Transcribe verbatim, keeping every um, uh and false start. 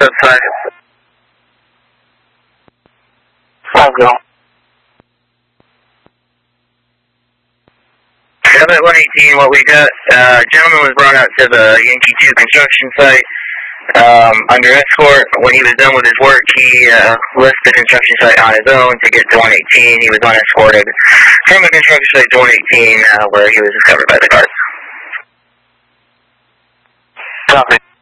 outside. I'll go. Seven one eighteen, what we got, uh, gentleman was brought out to the Yankee two construction site, um, under escort. When he was done with his work, he, uh, left the construction site on his own to get to one eighteen. He was unescorted from the construction site to one eighteen, uh, where he was discovered by the guards. Copy.